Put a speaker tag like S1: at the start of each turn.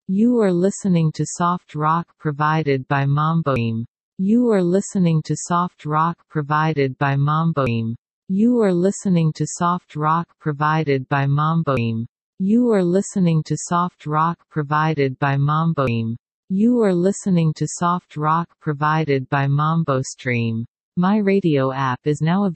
S1: You are listening to soft rock provided by Mamboim. You are listening to soft rock provided by Mamboim. You are listening to soft rock provided by Mamboim. You are listening to soft rock provided by Mamboim. You are listening to soft rock provided by MamboStream. My radio app is now available.